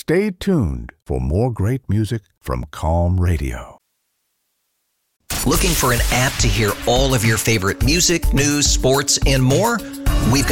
Stay tuned for more great music from Calm Radio. Looking for an app to hear all of your favorite music, news, sports, and more? We've got